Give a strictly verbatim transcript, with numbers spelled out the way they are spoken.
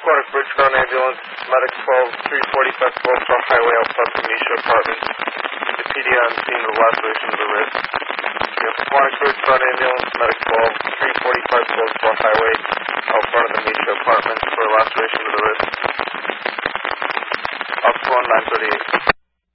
Aquatic Bridge Ground Ambulance, Medic twelve, three forty-five Bullfrog Highway outside the Misha Apartments. The P D on scene of laceration of the wrist. We have Aquatic Bridge Ground Ambulance, Medic twelve, three forty-five Bullfrog Highway out front of the Misha Apartments for laceration of the wrist. Up one nine thirty-eight.